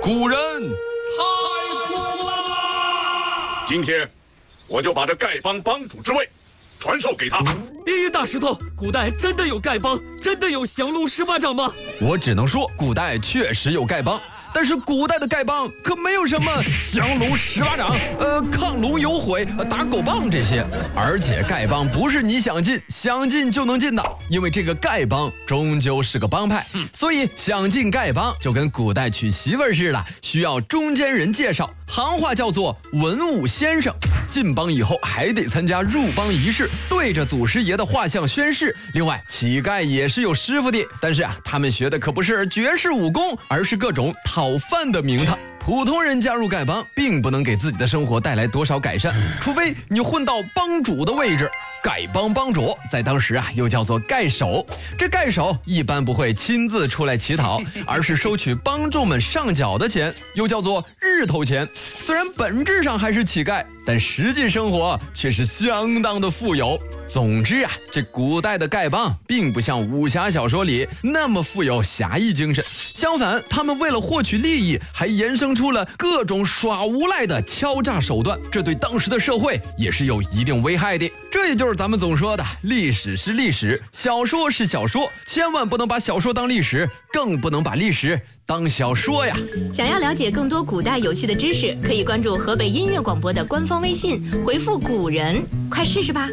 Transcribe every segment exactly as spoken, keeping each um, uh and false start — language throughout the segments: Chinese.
古人太苦了。 今天我就把这丐帮帮主之位传授给他。 咦，大石头，古代真的有丐帮，真的有降龙十八掌吗？ 我只能说，古代确实有丐帮。但是古代的丐帮可没有什么降龙十八掌、呃亢龙有悔、打狗棒这些，而且丐帮不是你想进想进就能进的，因为这个丐帮终究是个帮派，所以想进丐帮就跟古代娶媳妇儿似的，需要中间人介绍，行话叫做文武先生。进帮以后还得参加入帮仪式，对着祖师爷的画像宣誓。另外，乞丐也是有师傅的，但是啊，他们学的可不是绝世武功，而是各种讨饭的名堂。普通人加入丐帮，并不能给自己的生活带来多少改善，除非你混到帮主的位置。丐帮帮主在当时啊，又叫做丐首。这丐首一般不会亲自出来乞讨，而是收取帮众们上缴的钱，又叫做日头钱。虽然本质上还是乞丐，但实际生活却是相当的富有。总之啊，这古代的丐帮并不像武侠小说里那么富有侠义精神，相反，他们为了获取利益，还衍生出了各种耍无赖的敲诈手段，这对当时的社会也是有一定危害的。这也就是咱们总说的，历史是历史，小说是小说，千万不能把小说当历史，更不能把历史当小说呀。 想要了解更多古代有趣的知识，可以关注河北音乐广播的官方微信，回复古人，快试试吧。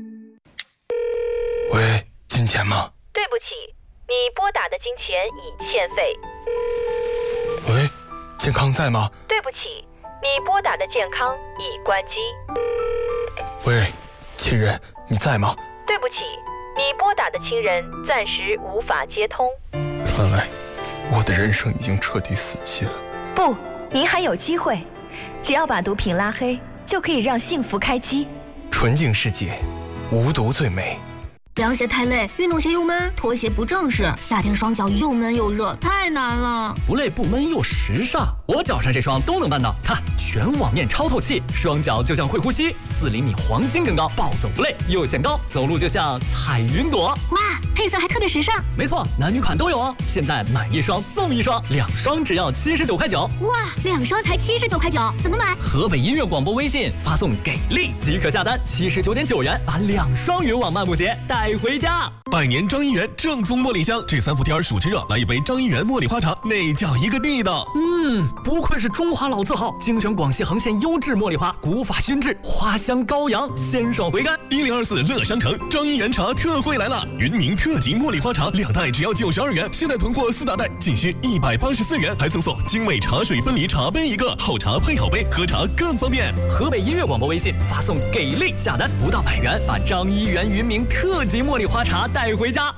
喂，金钱吗？ 对不起，你拨打的金钱已欠费。 喂，健康在吗？ 对不起，你拨打的健康已关机。 喂，亲人，你在吗？ 对不起，你拨打的亲人暂时无法接通。 看来我的人生已经彻底死寂了。 不，您还有机会，只要把毒品拉黑，就可以让幸福开机。 纯净世界，无毒最美。 凉鞋太累，运动鞋又闷，拖鞋不正式，夏天双脚又闷又热，太难了。 不累不闷又时尚，我脚上这双都能办到。看，全网面超透气，双脚就像会呼吸，四厘米黄金更高，暴走不累又显高，走路就像彩云朵。 哇，配色还特别时尚。 没错，男女款都有哦。现在买一双送一双，两双只要七十九块九。 哇，两双才七十九块九，怎么买？ 河北音乐广播微信发送给力即可下单，七十九点九元把两双云网漫步鞋带回家。 百年张一元正宗茉莉香，这三伏天暑吃热，来一杯张一元茉莉花茶，那叫一个地道。 嗯，不愧是中华老字号，精选广西横县优质茉莉花，古法熏制，花香高扬，鲜爽回甘。 一零二四乐商城张一元茶特惠来了，云宁特级茉莉花茶两袋只要九十二元，现在囤货四大袋仅需一百八十四元，还赠送精美茶水分离茶杯一个，好茶配好杯，喝茶更方便。 河北音乐广播微信发送给力下单，不到百元把张一元云明特级茉莉花茶带回家。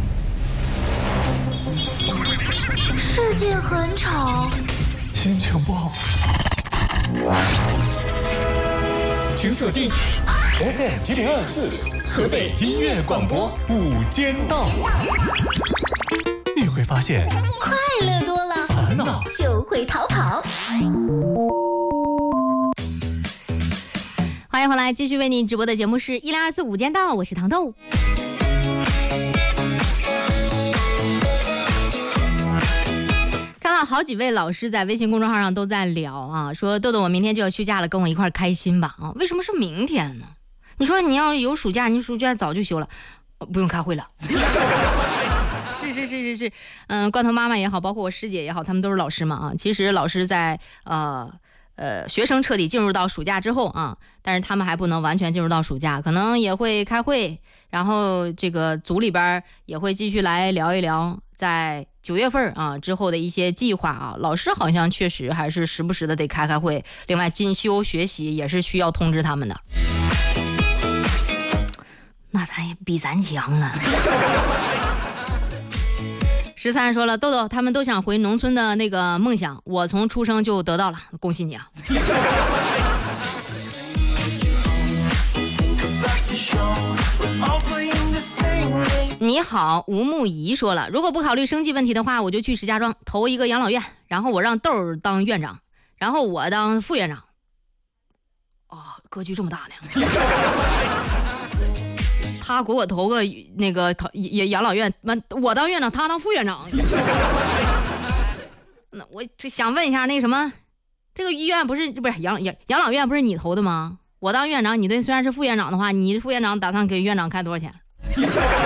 世界很吵， 心情不好， 请锁定 F M 一零二四河北音乐广播午间道。你会发现快乐多了， 烦恼就会逃跑。 欢迎回来，继续为你直播的节目是一零二四午间道，我是糖豆。看到好几位老师在微信公众号上都在聊啊，说豆豆我明天就要休假了，跟我一块开心吧啊？为什么是明天呢？你说你要有暑假，你暑假早就休了，不用开会了。是是是是是，嗯，罐头妈妈也好，包括我师姐也好，他们都是老师嘛啊。其实老师在呃呃学生彻底进入到暑假之后啊，但是他们还不能完全进入到暑假，可能也会开会，然后这个组里边也会继续来聊一聊在九月份啊之后的一些计划啊。老师好像确实还是时不时的得开开会，另外进修学习也是需要通知他们的。那咱也比咱强了。十三说了，豆豆他们都想回农村的那个梦想，我从出生就得到了，恭喜你啊！你好，吴木仪说了，如果不考虑生计问题的话，我就去石家庄投一个养老院，然后我让豆儿当院长，然后我当副院长。哦，格局这么大呢。他给我投个那个养养老院，我当院长，他当副院长。那我我这想问一下，那个什么，这个医院不是不是养养养老院不是你投的吗？我当院长，你对虽然是副院长的话，你副院长打算给院长开多少钱？